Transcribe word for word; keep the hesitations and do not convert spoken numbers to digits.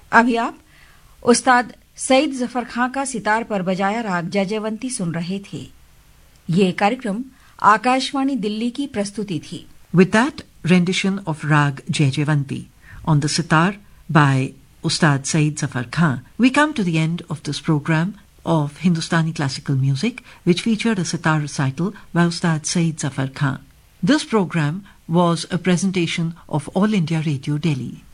अभी आप उस्ताद सईद जफर खां का सितार पर बजाया राग जयजयवंती सुन रहे थे। ये कार्यक्रम आकाशवाणी दिल्ली की प्रस्तुति थी। With that rendition of Rag Jayjavanti on the sitar by Ustad Saeed Zafar Khan, we come to the end of this program of Hindustani classical music, which featured a sitar recital by Ustad Saeed Zafar Khan. This program was a presentation of All India Radio Delhi.